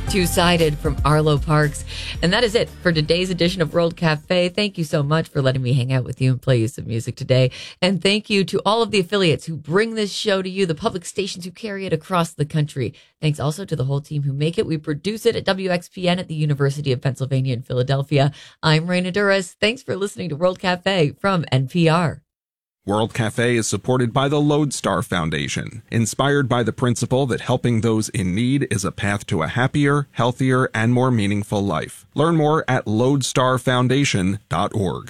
Two-Sided from Arlo Parks. And that is it for today's edition of World Cafe. Thank you so much for letting me hang out with you and play you some music today. And thank you to all of the affiliates who bring this show to you, the public stations who carry it across the country. Thanks also to the whole team who make it. We produce it at WXPN at the University of Pennsylvania in Philadelphia. I'm Raina Duras. Thanks for listening to World Cafe from NPR. World Cafe is supported by the Lodestar Foundation, inspired by the principle that helping those in need is a path to a happier, healthier, and more meaningful life. Learn more at lodestarfoundation.org.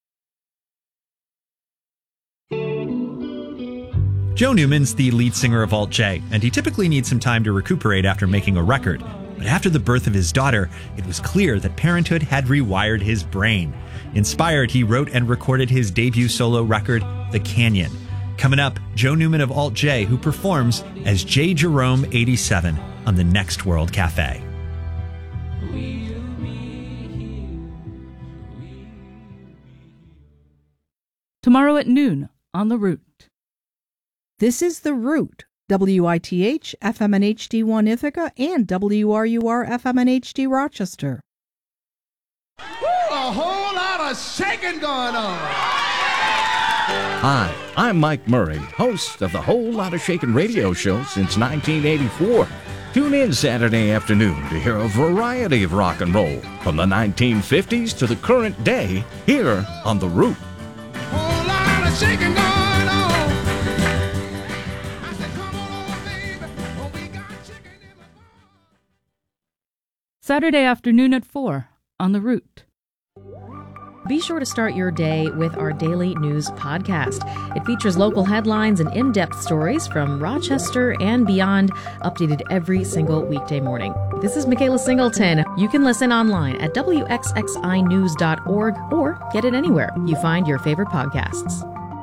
Joe Newman's the lead singer of Alt J, and he typically needs some time to recuperate after making a record. But after the birth of his daughter, it was clear that parenthood had rewired his brain. Inspired, he wrote and recorded his debut solo record, The Canyon. Coming up, Joe Newman of Alt J, who performs as J. Jerome 87 on the next World Cafe. Tomorrow at noon on The Root. This is The Root, WITH, FM and HD1 Ithaca, and WRUR, FM and HD Rochester. A whole lot of shaking going on. Hi, I'm Mike Murray, host of the Whole Lot of Shakin' radio show since 1984. Tune in Saturday afternoon to hear a variety of rock and roll from the 1950s to the current day here on The Root. Whole lot of shaking going on. Saturday afternoon at 4 on The Root. Be sure to start your day with our daily news podcast. It features local headlines and in-depth stories from Rochester and beyond, updated every single weekday morning. This is Michaela Singleton. You can listen online at wxxinews.org or get it anywhere you find your favorite podcasts.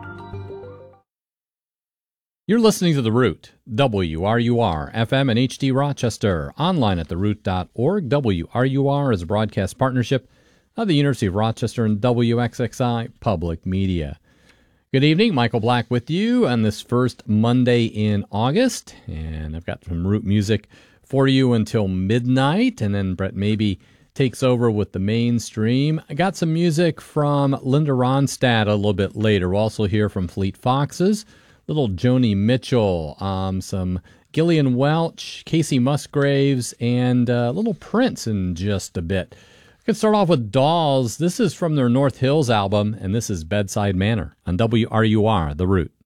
You're listening to The Root, WRUR, FM and HD Rochester, online at theroot.org. WRUR is a broadcast partnership of the University of Rochester and WXXI Public Media. Good evening, Michael Black with you on this first Monday in August, and I've got some Root music for you until midnight, and then Brett Maybe takes over with the mainstream. I got some music from Linda Ronstadt a little bit later. We'll also hear from Fleet Foxes, little Joni Mitchell, some Gillian Welch, Casey Musgraves, and little Prince in just a bit. We can start off with Dolls. This is from their North Hills album, and this is Bedside Manor on WRUR, The Root.